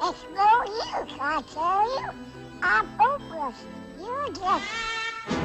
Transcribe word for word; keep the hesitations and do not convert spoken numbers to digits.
It's no use, I tell you. I'm hopeless. You're just